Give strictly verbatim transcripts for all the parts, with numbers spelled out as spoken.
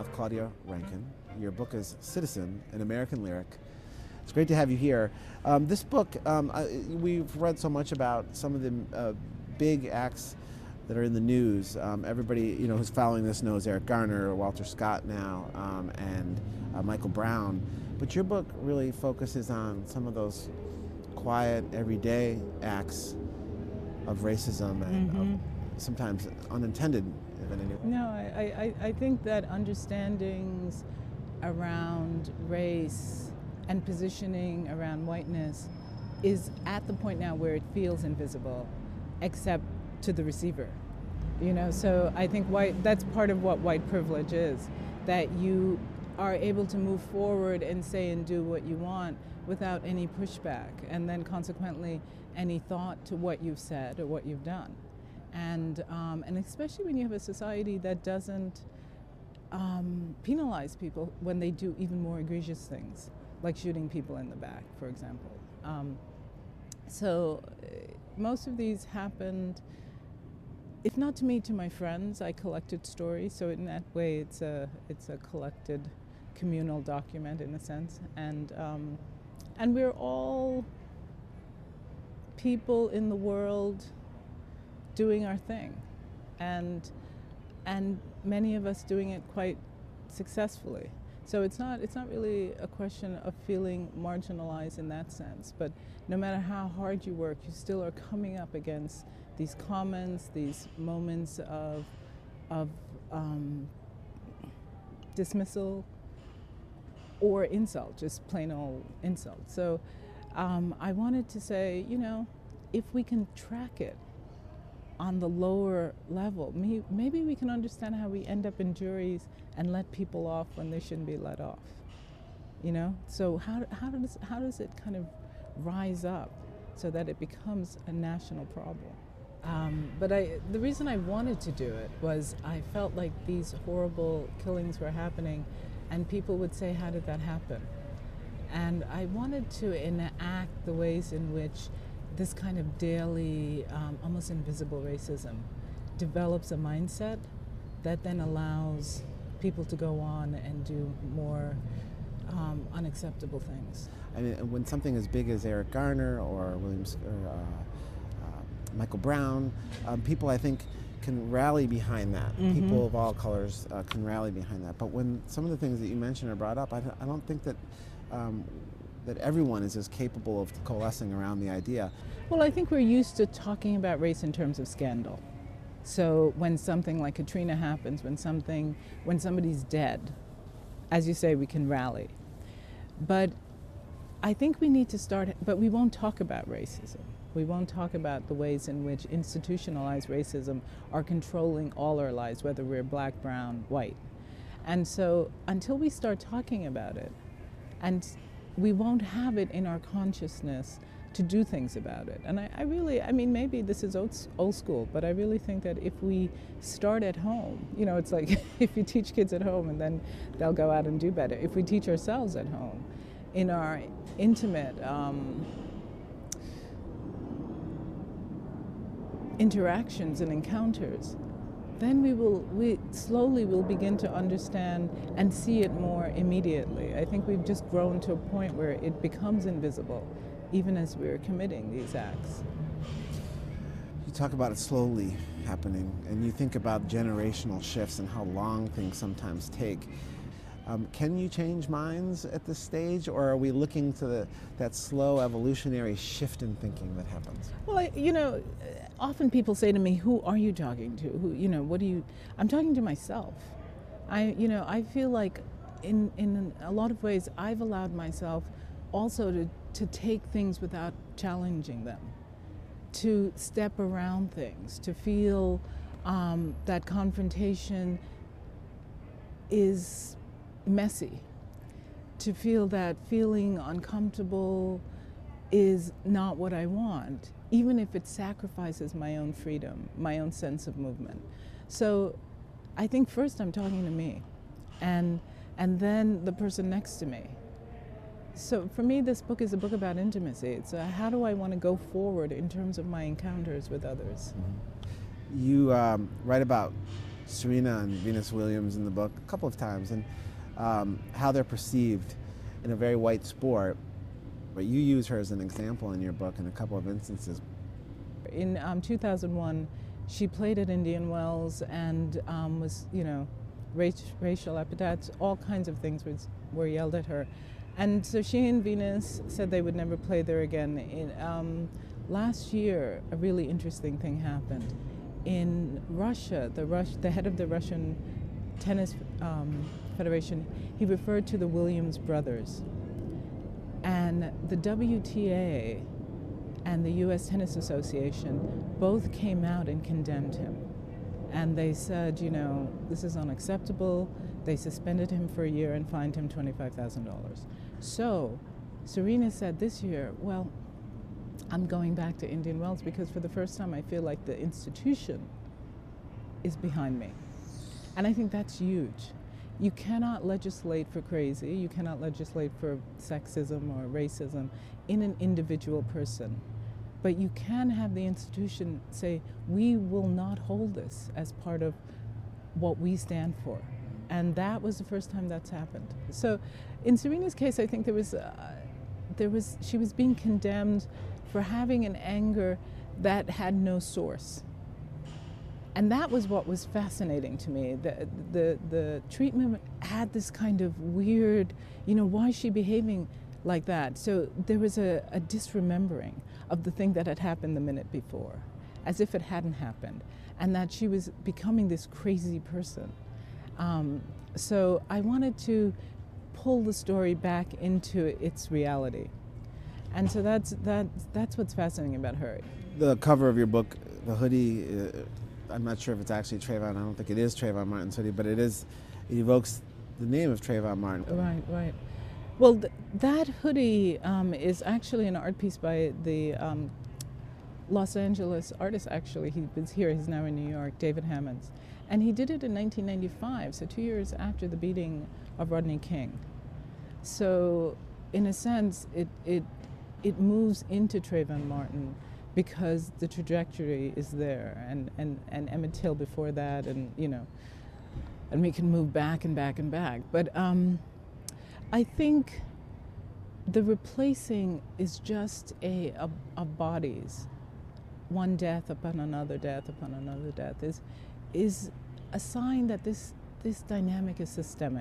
of Claudia Rankine. Your book is Citizen, an American Lyric. It's great to have you here. Um, this book, um, I, we've read so much about some of the uh, big acts that are in the news. Um, everybody, you know, who's following this knows Eric Garner, Walter Scott now, um, and uh, Michael Brown. But your book really focuses on some of those quiet, everyday acts of racism and mm-hmm. of sometimes unintended. In any way. No, I, I, I think that understandings around race and positioning around whiteness is at the point now where it feels invisible, except to the receiver. You know, so I think white, that's part of what white privilege is, that you are able to move forward and say and do what you want without any pushback, and then consequently any thought to what you've said or what you've done. And, um, and especially when you have a society that doesn't um, penalize people when they do even more egregious things, like shooting people in the back, for example. Um, so uh, most of these happened, if not to me, to my friends. I collected stories, so in that way it's a, it's a collected communal document in a sense. And, um, and we're all people in the world doing our thing, and and many of us doing it quite successfully. So it's not it's not really a question of feeling marginalized in that sense, but no matter how hard you work, you still are coming up against these comments, these moments of of um, dismissal or insult, just plain old insult. So um, I wanted to say, you know, if we can track it on the lower level, maybe we can understand how we end up in juries and let people off when they shouldn't be let off. You know, so how how does how does it kind of rise up so that it becomes a national problem? Um, but I, the reason I wanted to do it was I felt like these horrible killings were happening, and people would say, "How did that happen?" And I wanted to enact the ways in which this kind of daily, um, almost invisible racism develops a mindset that then allows people to go on and do more um, unacceptable things. I mean, when something as big as Eric Garner or Williams or uh, uh, Michael Brown, um, people I think can rally behind that. Mm-hmm. People of all colors uh, can rally behind that. But when some of the things that you mentioned are brought up, I, I don't think that um, that everyone is as capable of coalescing around the idea. Well, I think we're used to talking about race in terms of scandal. So when something like Katrina happens, when something, when somebody's dead, as you say, we can rally. But I think we need to start, but we won't talk about racism. We won't talk about the ways in which institutionalized racism are controlling all our lives, whether we're black, brown, white. And so until we start talking about it, and we won't have it in our consciousness to do things about it. And I, I really, I mean, maybe this is old, old school, but I really think that if we start at home, you know, it's like if you teach kids at home and then they'll go out and do better. If we teach ourselves at home, in our intimate um, interactions and encounters, then we will, we slowly will begin to understand and see it more immediately. I think we've just grown to a point where it becomes invisible, even as we're committing these acts. You talk about it slowly happening, and you think about generational shifts and how long things sometimes take. Um, can you change minds at this stage, or are we looking to the, that slow evolutionary shift in thinking that happens? Well, I, you know, often people say to me, "Who are you talking to? Who, you know, what do you?" I'm talking to myself. I, you know, I feel like, in in a lot of ways, I've allowed myself also to to take things without challenging them, to step around things, to feel um, that confrontation is messy, to feel that feeling uncomfortable is not what I want, even if it sacrifices my own freedom, my own sense of movement. So I think first I'm talking to me, and and then the person next to me. So for me, this book is a book about intimacy. It's a, how do I want to go forward in terms of my encounters with others? Mm-hmm. You um, write about Serena and Venus Williams in the book a couple of times, and um, how they're perceived in a very white sport. But you use her as an example in your book in a couple of instances. In um, two thousand one, she played at Indian Wells and um, was, you know, race, racial epithets, all kinds of things was, were yelled at her. And so she and Venus said they would never play there again. In, um, last year, a really interesting thing happened. In Russia, the, Rus the head of the Russian Tennis um, Federation, he referred to the Williams brothers. And the W T A and the U S Tennis Association both came out and condemned him. And they said, you know, this is unacceptable. They suspended him for a year and fined him twenty-five thousand dollars. So Serena said this year, well, I'm going back to Indian Wells because for the first time I feel like the institution is behind me. And I think that's huge. You cannot legislate for crazy, you cannot legislate for sexism or racism in an individual person. But you can have the institution say, we will not hold this as part of what we stand for. And that was the first time that's happened. So in Serena's case, I think there was, uh, there was, she was being condemned for having an anger that had no source. And that was what was fascinating to me. The, the, the treatment had this kind of weird, you know, why is she behaving like that? So there was a, a disremembering of the thing that had happened the minute before, as if it hadn't happened, and that she was becoming this crazy person. Um, so I wanted to pull the story back into its reality. And so that's, that, that's what's fascinating about her. The cover of your book, the hoodie, uh, I'm not sure if it's actually Trayvon. I don't think it is Trayvon Martin's hoodie, but it is, it evokes the name of Trayvon Martin. Right, right. Well, th that hoodie um, is actually an art piece by the um, Los Angeles artist, actually. He was here, he's now in New York, David Hammonds. And he did it in nineteen ninety-five, so two years after the beating of Rodney King. So, in a sense, it, it, it moves into Trayvon Martin because the trajectory is there, and, and, and Emmett Till before that, and, you know, and we can move back and back and back. But um, I think the replacing is just a, a, a bodies. One death upon another death upon another death is, is a sign that this, this dynamic is systemic.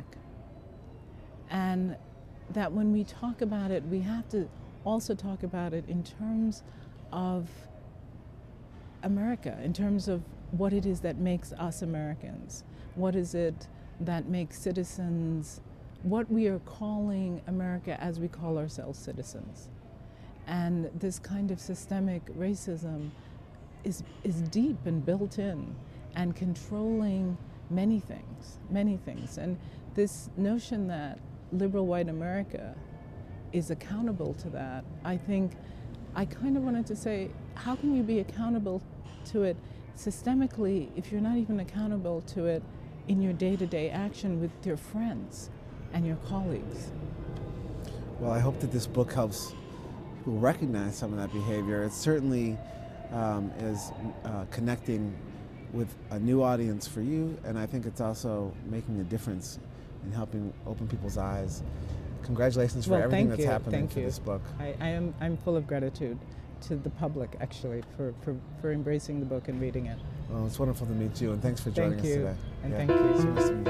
And that when we talk about it, we have to also talk about it in terms of America, in terms of what it is that makes us Americans. What is it that makes citizens, what we are calling America as we call ourselves citizens. And this kind of systemic racism is, is deep and built in and controlling many things, many things. And this notion that liberal white America is accountable to that, I think I kind of wanted to say, how can you be accountable to it systemically if you're not even accountable to it in your day-to-day action with your friends and your colleagues? Well, I hope that this book helps people recognize some of that behavior. It certainly um, is uh, connecting with a new audience for you, and I think it's also making a difference in helping open people's eyes. Congratulations for well, everything that's you. happening thank for you. this book. I, I am I'm full of gratitude to the public, actually, for, for, for embracing the book and reading it. Well, it's wonderful to meet you, and thanks for joining thank us you. today. And yeah. thank you. So nice to meet you.